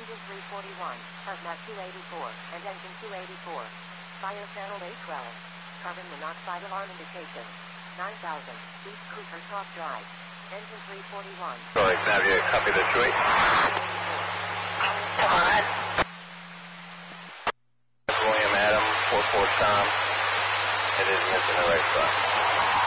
engine 341, hazmat 284, and engine 284. Fire channel A12. Carbon monoxide alarm indication. 9,000, East Cooper Soft Drive. Engine 341. Sorry, Xavier, copy Detroit. Come on. William Adam, 44 Tom. It is missing the right front.